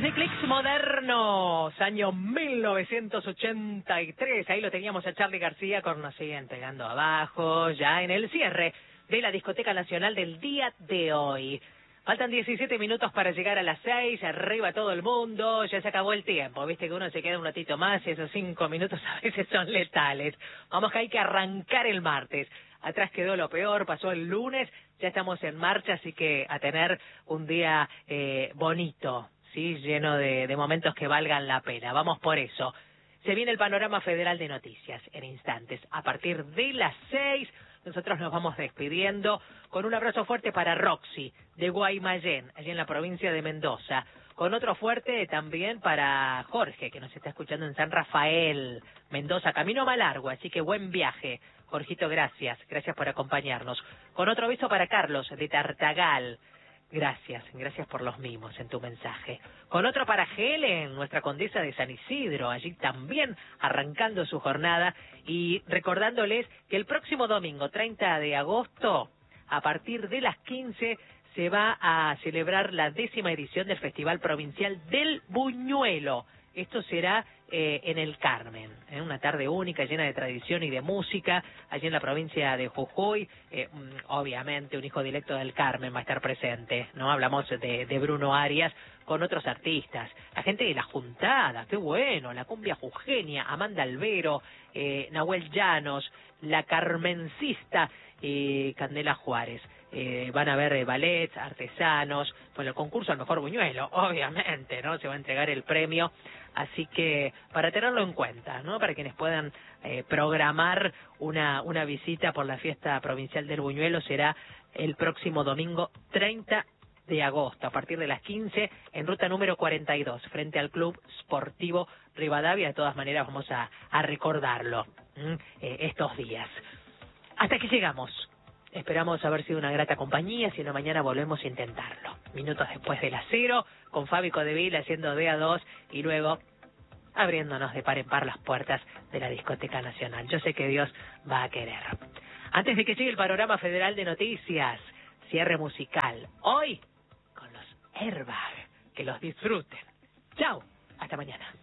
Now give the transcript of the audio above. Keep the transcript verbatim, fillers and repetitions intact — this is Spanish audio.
Desde Clicks Modernos, año mil novecientos ochenta y tres, ahí lo teníamos a Charly García con Nos siguen pegando abajo, ya en el cierre de la Discoteca Nacional del día de hoy. Faltan diecisiete minutos para llegar a las seis, arriba todo el mundo, ya se acabó el tiempo, viste que uno se queda un ratito más y esos cinco minutos a veces son letales. Vamos que hay que arrancar el martes. Atrás quedó lo peor, pasó el lunes, ya estamos en marcha, así que a tener un día eh, bonito, sí, lleno de, de momentos que valgan la pena. Vamos por eso. Se viene el panorama federal de noticias en instantes. A partir de las seis, nosotros nos vamos despidiendo con un abrazo fuerte para Roxy, de Guaymallén, allí en la provincia de Mendoza. Con otro fuerte también para Jorge, que nos está escuchando en San Rafael, Mendoza. Camino más largo, así que buen viaje. Jorgito, gracias. Gracias por acompañarnos. Con otro beso para Carlos, de Tartagal. Gracias, gracias por los mimos en tu mensaje. Con otro para Helen, nuestra condesa de San Isidro, allí también arrancando su jornada y recordándoles que el próximo domingo, treinta de agosto, a partir de las quince, se va a celebrar la décima edición del Festival Provincial del Buñuelo. Esto será eh, en el Carmen, en ¿eh? una tarde única, llena de tradición y de música, allí en la provincia de Jujuy. Eh, obviamente un hijo directo del Carmen va a estar presente, ¿no? Hablamos de, de Bruno Arias con otros artistas, la gente de La Juntada, qué bueno, la cumbia jujeña, Amanda Albero, eh, Nahuel Llanos, la Carmencista, eh, Candela Juárez. Eh, van a haber eh, ballets, artesanos, bueno, el concurso al mejor buñuelo, obviamente, ¿no? Se va a entregar el premio, así que para tenerlo en cuenta, ¿no? Para quienes puedan eh, programar una, una visita por la fiesta provincial del buñuelo, será el próximo domingo treinta de agosto, a partir de las quince, en ruta número cuarenta y dos, frente al Club Sportivo Rivadavia. De todas maneras vamos a, a recordarlo ¿m? Eh, estos días. Hasta aquí llegamos. Esperamos haber sido una grata compañía, si no mañana volvemos a intentarlo. Minutos después de las cero, con Fabi Codeville haciendo D A dos y luego abriéndonos de par en par las puertas de la Discoteca Nacional. Yo sé que Dios va a querer. Antes de que llegue el panorama federal de noticias, cierre musical. Hoy, con los Airbag. Que los disfruten. Chao, hasta mañana.